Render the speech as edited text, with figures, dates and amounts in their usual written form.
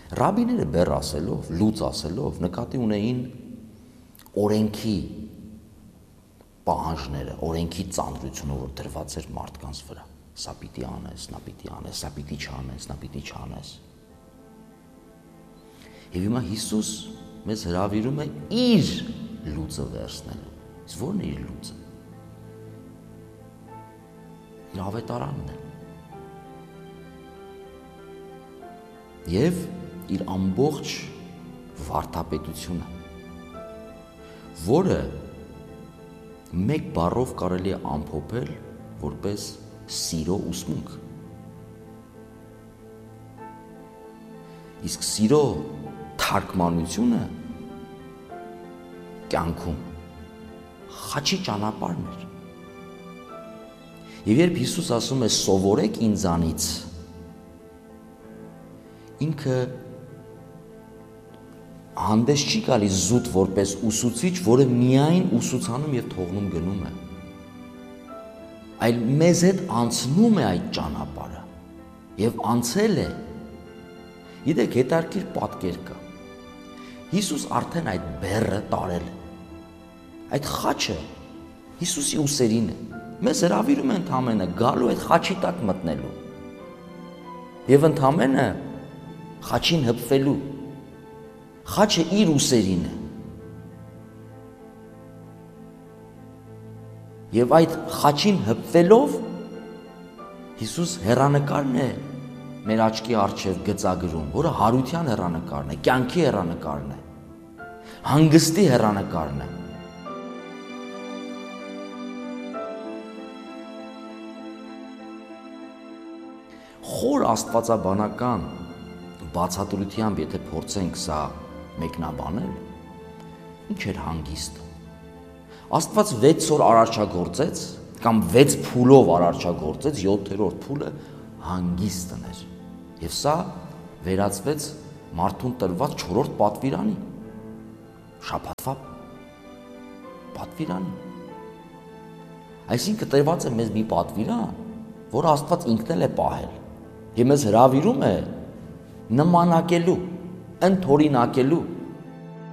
Ռաբիները բեռ ասելով, լուծ ասելով նկատի ունեին օրենքի պահանջները, օրենքի ծանրությունը, որ դրված էր մարդկանց վրա։ Սա պիտի անես, նա պիտի անես, սա պիտի չանես, նա պիտի չանես։ Եվ հիմա Հիսուս մեզ հրավիրում է իր լուծը վերցնելու։ Իսկ ո՞րն է իր լուծը։ Իր ավետարանն է։ Եվ իր ամբողջ վարդապետությունը, որը մեկ բառով կարելի է ամփոփել որպես սիրո ուսմունք։ Իսկ սիրո թարգմանությունը կյանքում խաչի ճանապարհն էր։ Եվ երբ Հիսուս ասում է սովորեք ինձանից, ինքը հանդես չի գալիս զուտ որպես ուսուցիչ, որը միայն ուսուցանում եւ թողնում գնում է, այլ մեզ հետ անցնում է այդ ճանապարհը եւ անցել է։ Գիտեք, հետաքրքիր պատկեր կա։ Հիսուս արդեն այդ բեռը տարել է։ Այդ խաչը Հիսուսի ուսերին է։ Մեզ հրավիրում է ընդամենը գալու այդ խաչի տակ մտնելու եւ ընդամենը խաչին հպվելու։ Խաչը իր ուսերին է։ Եվ այդ խաչին հպվելով Հիսուս հեռանկարն է մեր աչքի առջև գծագրում, որը հարության հեռանկարն է, կյանքի հեռանկարն է, հանգստի հեռանկարն է։ Խոր աստվածաբանական բացատրությամբ, եթե փորձենք սա մեկնաբանել, ինչ էր հանգիստը։ Աստված 6 օր արարչագործեց, կամ 6 փուլով արարչագործեց, 7-րդ փուլը հանգիստն էր։ Եվ սա վերածվեց մարդուն տրված 4-րդ պատվիրանի, շաբաթվա պատվիրանի։ Այսինքն տրված է մեզ մի պատվիրան, որը Աստված ինքն էլ է պահել, եւ մեզ հրավիրում է նմանակելու, ընդօրինակելու